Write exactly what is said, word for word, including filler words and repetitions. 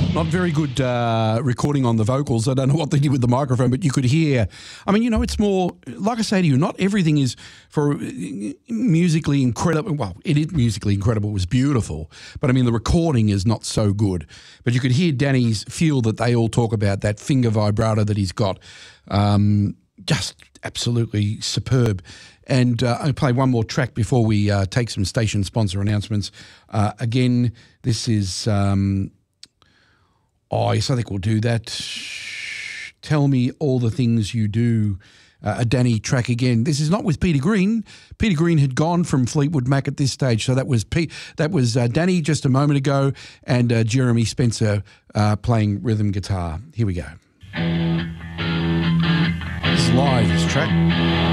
Not very good uh, recording on the vocals. I don't know what they did with the microphone, but you could hear. I mean, you know, it's more, like I say to you, not everything is for musically incredible. Well, it is musically incredible. It was beautiful. But I mean, the recording is not so good. But you could hear Danny's feel that they all talk about, that finger vibrato that he's got. Um, just absolutely superb. And uh, I'll play one more track before we uh, take some station sponsor announcements. Uh, again, this is... Um, Oh, yes, I think we'll do that. Tell Me All the Things You Do, uh, a Danny track again. This is not with Peter Green. Peter Green had gone from Fleetwood Mac at this stage, so that was P- that was uh, Danny just a moment ago, and uh, Jeremy Spencer uh, playing rhythm guitar. Here we go. This is live, this track.